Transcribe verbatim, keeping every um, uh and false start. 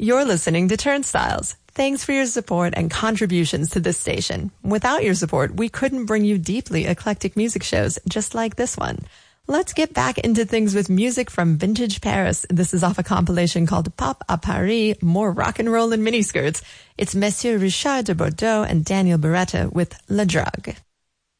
You're listening to Turnstiles. Thanks for your support and contributions to this station. Without your support, we couldn't bring you deeply eclectic music shows just like this one. Let's get back into things with music from vintage Paris. This is off a compilation called Pop à Paris, More Rock and Roll in Miniskirts. It's Monsieur Richard de Bordeaux and Daniel Beretta with La Drogue.